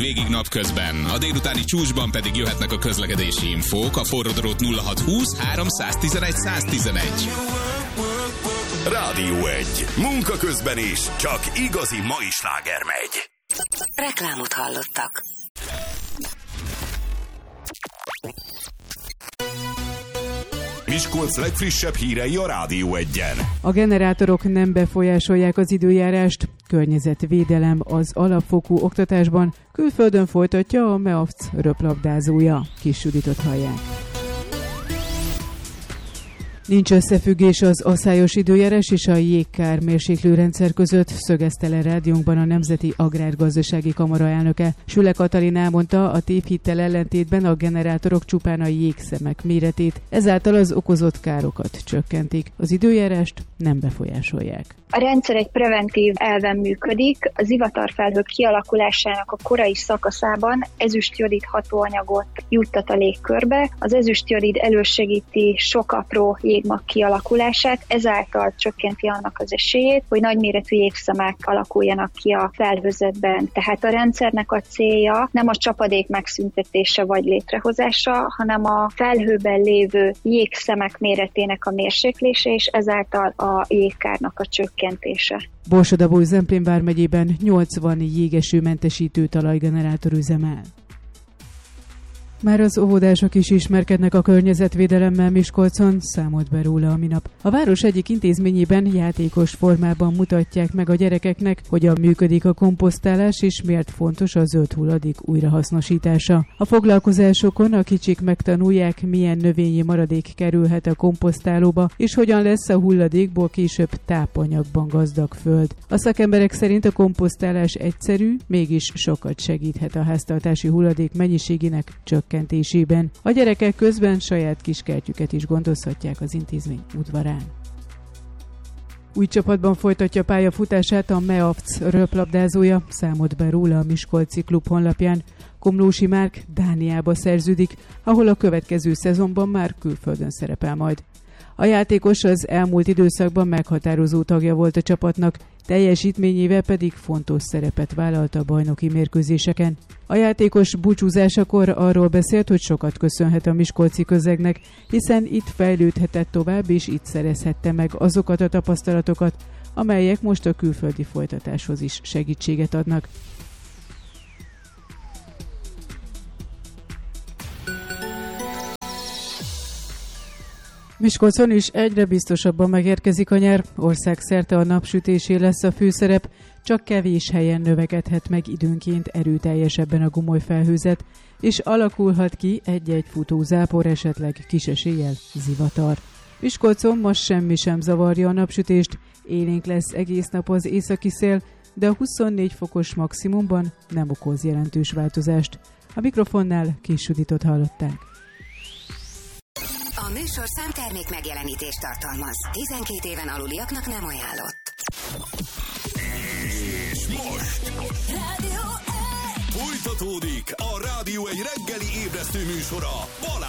Végig napközben, a délutáni csúcsban pedig jöhetnek a közlekedési infók, a forródrót 0620 311 111. Rádió 1. Munka közben is, csak igazi mai sláger megy. Reklámot hallottak. Miskolc legfrissebb hírei a Rádió 1-en. A generátorok nem befolyásolják az időjárást. Környezetvédelem az alapfokú oktatásban. Külföldön folytatja a MEAFC röplabdázója. Kis Juditot hallják. Nincs összefüggés az aszályos időjárás és a jégkár mérséklőrendszer között, szögezte le rádiónkban a Nemzeti Agrárgazdasági Kamara elnöke. Süle Katalin elmondta, a tévhittel ellentétben a generátorok csupán a jégszemek méretét, ezáltal az okozott károkat csökkentik. Az időjárást nem befolyásolják. A rendszer egy preventív elven működik. Az ivatarfelhők kialakulásának a korai szakaszában ezüstjodid hatóanyagot juttat a légkörbe. Az ezüstjodid elősegíti sok apró jégmag kialakulását, ezáltal csökkenti annak az esélyét, hogy nagyméretű jégszemek alakuljanak ki a felhőzetben. Tehát a rendszernek a célja nem a csapadék megszüntetése vagy létrehozása, hanem a felhőben lévő jégszemek méretének a mérséklése, és ezáltal a jégkárnak a csökkentése. Borsod-Abaúj-Zemplén vármegyében 80 jégesőmentesítő talajgenerátor üzemel. Már az óvodások is ismerkednek a környezetvédelemmel Miskolcon, számolt be róla a minap. A város egyik intézményében játékos formában mutatják meg a gyerekeknek, hogyan működik a komposztálás és miért fontos a zöld hulladék újrahasznosítása. A foglalkozásokon a kicsik megtanulják, milyen növényi maradék kerülhet a komposztálóba, és hogyan lesz a hulladékból később tápanyagban gazdag föld. A szakemberek szerint a komposztálás egyszerű, mégis sokat segíthet a háztartási hulladék mennyiségének csökkentésében. A gyerekek közben saját kiskertjüket is gondozhatják az intézmény udvarán. Új csapatban folytatja pályafutását a MEAFC röplabdázója, számolt be róla a Miskolci klub honlapján. Komlósi Márk Dániába szerződik, ahol a következő szezonban már külföldön szerepel majd. A játékos az elmúlt időszakban meghatározó tagja volt a csapatnak, teljesítményével pedig fontos szerepet vállalt a bajnoki mérkőzéseken. A játékos búcsúzásakor arról beszélt, hogy sokat köszönhet a miskolci közegnek, hiszen itt fejlődhetett tovább, és itt szerezhette meg azokat a tapasztalatokat, amelyek most a külföldi folytatáshoz is segítséget adnak. Miskolcon is egyre biztosabban megérkezik a nyár, országszerte a napsütésé lesz a főszerep, csak kevés helyen növekedhet meg időnként erőteljesebben a gumolyfelhőzet, és alakulhat ki egy-egy futózápor, esetleg kis eséllyel zivatar. Miskolcon ma semmi sem zavarja a napsütést, élénk lesz egész nap az északi szél, de a 24 fokos maximumban nem okoz jelentős változást. A mikrofonnál Kis Juditot hallották. A műsorszám termék megjelenítést tartalmaz. 12 éven aluliaknak nem ajánlott. És most Rádió 1! folytatódik a Rádió 1 reggeli ébresztő műsora Balázs!